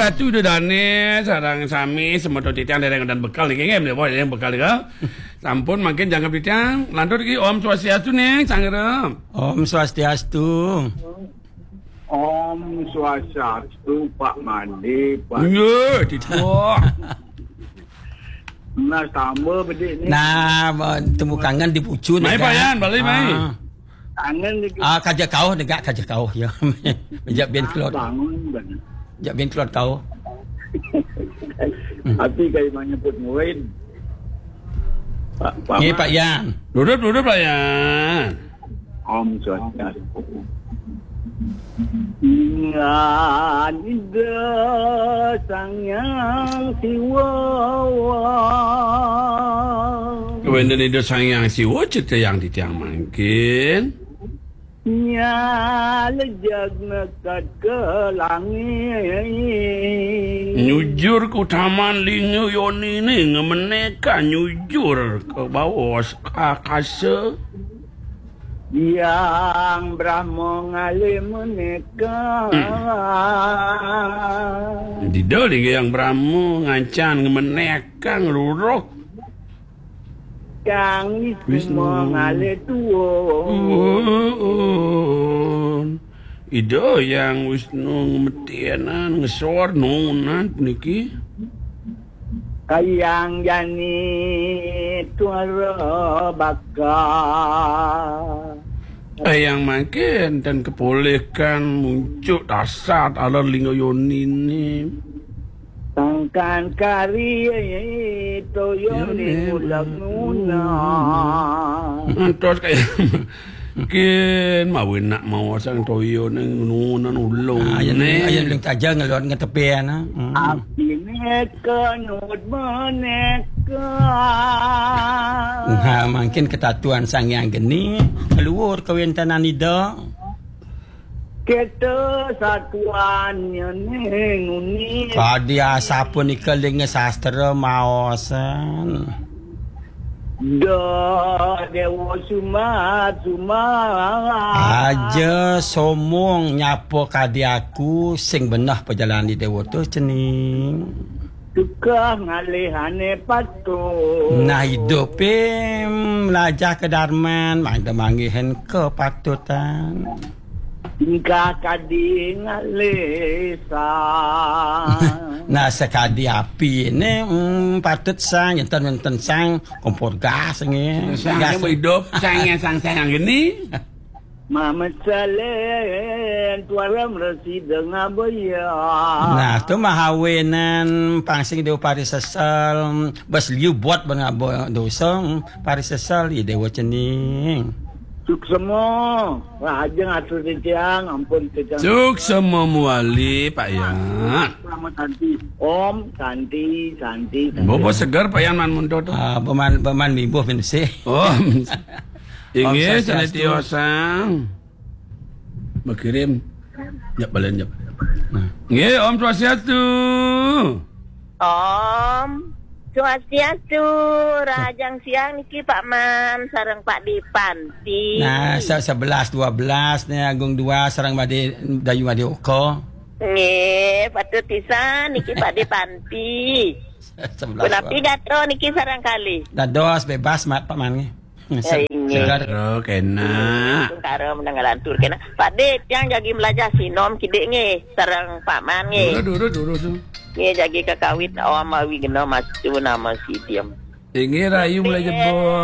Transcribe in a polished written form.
ratu de dane sarang sami semoto titiang dereng dan bekal ni ngem dia boy yang bekal dia. Sampun makin jangan titiang lantur ki Om Swastiastu nih sangerem. Om Swastiastu. Om Swastiastu Pak Mandi Pak. Nge titiang. Nah tambah bedik ni. Nah, temu kangen di pucun. Mai payan balik mai. Kangen ni. Kaja kau negak kaja kau ya. Menjak bien kelot. Bangun ben. Jak bien kelot kau. Tapi kayak menyebut murid. Pak Ni Pak Yan. Duduk lah ya. Om Swastiastu. Ingat ida sang yang siwa. Kewenda ni dia sayang si cerita yang titiang makin. Nya lejag nekat ke langit. Nyujur ke taman lingu yoni ni ngemeneka nyujur ke bawah akasa. Yang Brahmo ngalim meneka. Tidak lagi yang Brahmo ngancan ngemeneka ngeluruh. Kang Wisnu ngalim tuon. Ida yang Wisnu ngemetianan ngesor nunat niki. Kayang jani tuara bakar. Yang makin dan kebolehkan muncul dasar ala linggo yoni ni. Tangkan kari toyo ni mulak nuna. Terus kayak mungkin mau nak mau sang toyo nang nuna ulung. Ayan lang taja ngelot nga tepian na. Api neka nut meneka. Nah, mungkin ketatuan sang yang geni keluar kawintanan ida. Kita satuannya nuni. Kadia sapun ikaling sastra maosan. Dewa Sumat. Aja somong nyapo kadiaku sing benah perjalanan di dewa tu cening. Tukah ngalihane patuh. Nah hidup melajah ke darman, mangda mangihen ke patutan. Tingkah kadi ngalesa. Nah sekadi api ni patut sang enten sang kompor gas ni. Sang yang hidup sang yang gini. Mama salen tuara meresi dengan bayar. Nah tu mahawinan pangsing dewa parisasal bas liu buat bangabo dosa parisasal i dewa cening. Suk semua. Raja ngatur titiang, ampun titiang. Suk semua muali Pak Yan. Selamat Santi. Om, Santi. Bobo segar Pak Yan man mundo tu. Beman mimbuh minusih. Om. Ingin senetiosang. Berkirim. Jap balen jap. Nggih Om Swastiastu. Om Swastiastu, rajang siang niki Pak Man sareng Pak Dipanti. Nah, 11 12 ni agung 2 sareng Made Dayu Made Oko. Nggih, patut pisan niki Pak Dipanti. 11. Tapi gatro niki sareng kali. Dados bebas mat Pak Man ni. Segar kena. Karo menanggalantur kena. Pak Dit yang jagi melajah sinom kidik nggih sareng Pak Man nggih. Duduk. Nggih jagi kakawit awam awi gena mas tu nama si diam. Ingin rayu mulai jebol.